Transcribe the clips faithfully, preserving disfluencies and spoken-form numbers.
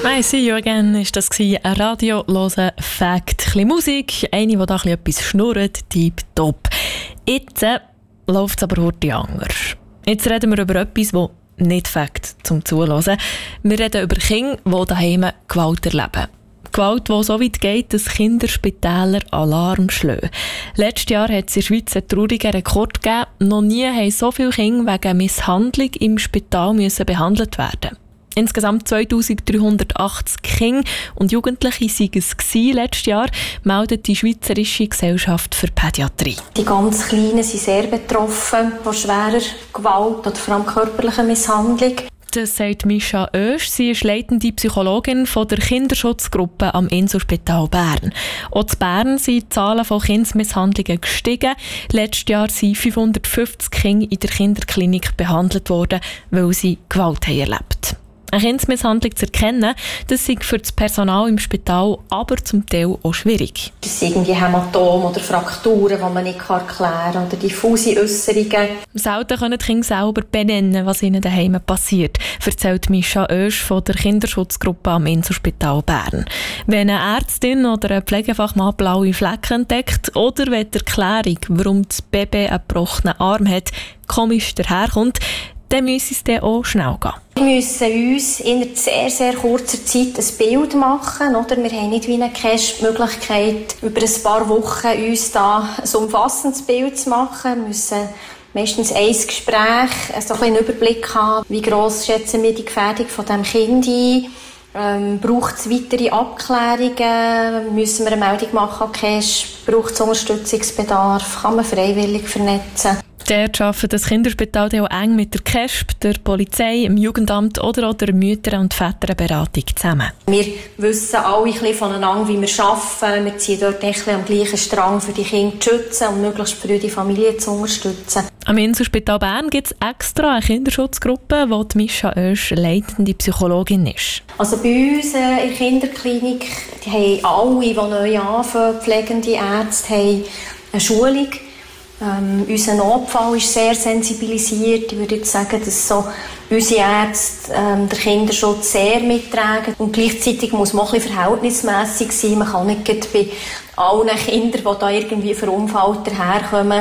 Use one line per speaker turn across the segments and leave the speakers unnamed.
I see you again ist das ein radioloser Fact. Ein bisschen Musik, eine, die da ein etwas schnurrt, tipptopp. Jetzt äh, läuft es aber heute anders. Jetzt reden wir über etwas, das nicht Fact zum Zuhören. Wir reden über Kinder, die daheim Gewalt erleben. Gewalt, die so weit geht, dass Kinderspitäler Alarm schlagen. Letztes Jahr hat es in der Schweiz einen traurigen Rekord gegeben. Noch nie haben so viele Kinder wegen Misshandlung im Spital müssen behandelt werden. Insgesamt zweitausenddreihundertachtzig Kinder und Jugendliche waren es letztes Jahr, meldet die Schweizerische Gesellschaft für Pädiatrie.
Die ganz Kleinen sind sehr betroffen von schwerer Gewalt oder vor allem körperlicher Misshandlung.
Das sagt Mischa Oesch. Sie ist leitende Psychologin von der Kinderschutzgruppe am Inselspital Bern. Auch in Bern sind die Zahlen von Kindsmisshandlungen gestiegen. Letztes Jahr sind fünfhundertfünfzig Kinder in der Kinderklinik behandelt worden, weil sie Gewalt haben erlebt. Eine Kindsmisshandlung zu erkennen, das ist für das Personal im Spital aber zum Teil auch schwierig.
Das sind irgendwie Hämatome oder Frakturen, die man nicht erklären kann, oder diffuse Äusserungen.
Selten können die Kinder selber benennen, was ihnen daheim passiert, erzählt Mischa Oesch von der Kinderschutzgruppe am Inselspital Bern. Wenn eine Ärztin oder ein Pflegefachmann blaue Flecken entdeckt oder wenn die Erklärung, warum das Baby einen gebrochenen Arm hat, komisch daherkommt, dann müssen es dann auch schnell gehen.
Wir müssen uns in sehr, sehr kurzer Zeit ein Bild machen. Oder? Wir haben nicht wie eine Cache die Möglichkeit, über ein paar Wochen uns da ein umfassendes Bild zu machen. Wir müssen meistens ein Gespräch, also einen Überblick haben, wie gross schätzen wir die Gefährdung von diesem Kind ein. Ähm, braucht es weitere Abklärungen? Müssen wir eine Meldung machen an Cache? Braucht es Unterstützungsbedarf? Kann man freiwillig vernetzen?
Dort arbeitet das Kinderspital auch eng mit der K E S P, der Polizei, dem Jugendamt oder auch der Mütter- und Väterberatung zusammen.
Wir wissen alle ein bisschen voneinander, wie wir arbeiten. Wir ziehen dort ein bisschen am gleichen Strang, für die Kinder zu schützen und möglichst früh die Familie zu unterstützen.
Am Inselspital Bern gibt es extra eine Kinderschutzgruppe, wo die Mischa Oesch leitende Psychologin ist.
Also bei uns in der Kinderklinik die haben alle, die neu anfangen, pflegende Ärzte, haben eine Schulung. Ähm, unser Notfall ist sehr sensibilisiert. Ich würde jetzt sagen, dass so unsere Ärzte ähm, den Kinderschutz sehr mittragen. Und gleichzeitig muss man auch ein bisschen verhältnismässig sein. Man kann nicht bei allen Kindern, die da irgendwie verunfallt daherkommen,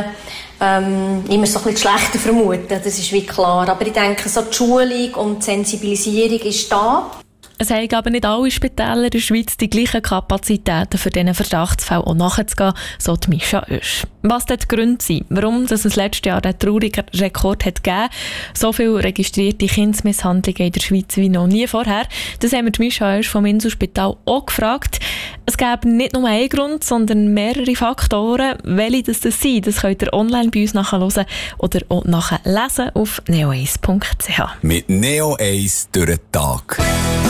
ähm, immer so ein bisschen schlechter vermuten. Das ist wie klar. Aber ich denke, so die Schulung und die Sensibilisierung ist da.
Es haben aber nicht alle Spitäler in der Schweiz die gleichen Kapazitäten, für diesen Verdachtsfällen auch nachzugehen, so die Mischa Oesch. Was dort die Gründe sind, warum es letztes Jahr einen traurigen Rekord hat gegeben, so viele registrierte Kindsmisshandlungen in der Schweiz wie noch nie vorher, das haben wir die Mischa Oesch vom Inselspital auch gefragt. Es gäbe nicht nur einen Grund, sondern mehrere Faktoren. Welche das, das sind, das könnt ihr online bei uns nachhören oder auch nachlesen auf neo eins punkt c h.
Mit Neo eins durch den Tag.